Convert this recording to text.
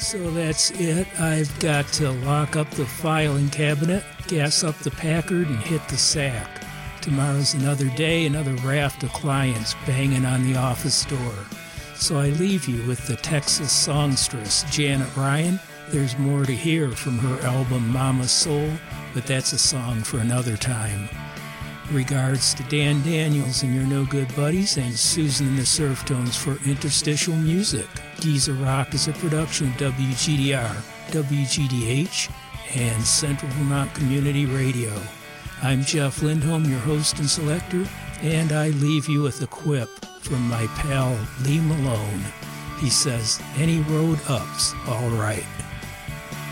So that's it. I've got to lock up the filing cabinet, gas up the Packard, and hit the sack. Tomorrow's another day, another raft of clients banging on the office door. So I leave you with the Texas songstress Janet Ryan. There's more to hear from her album Mama Soul, but that's a song for another time. Regards to Dan Daniels and your no good buddies, and Susan and the Surf Tones for interstitial music. Giza Rock is a production of WGDR, WGDH, and Central Vermont Community Radio. I'm Jeff Lindholm, your host and selector, and I leave you with a quip from my pal Lee Malone. He says, any road up's all right.